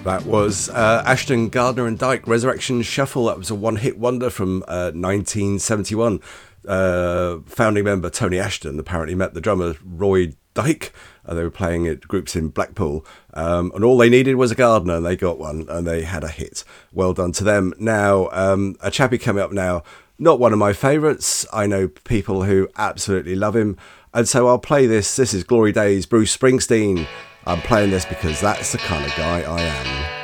That was Ashton, Gardner and Dyke, Resurrection Shuffle. That was a one-hit wonder from 1971. Founding member Tony Ashton apparently met the drummer Roy Dyke. They were playing at groups in Blackpool. And all they needed was a Gardner, and they got one, and they had a hit. Well done to them. Now, a chappie coming up now, not one of my favourites. I know people who absolutely love him. And so I'll play this. This is Glory Days, Bruce Springsteen. I'm playing this because that's the kind of guy I am.